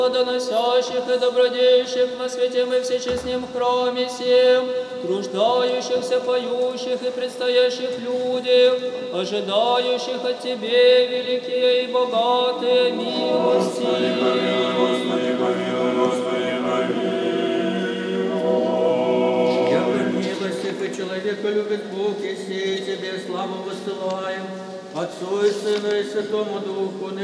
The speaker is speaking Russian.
доносящих и добродейших на святем и всечестном храме сем, труждающихся, поющих и предстоящих людях, ожидающих от Тебе великие и богатые милости. Господи, помилуй, Господи, помилуй. Яко милостив и человека любит Бог, и сей Тебе славу высылаем, Отцу и Сыну и Святому Духу,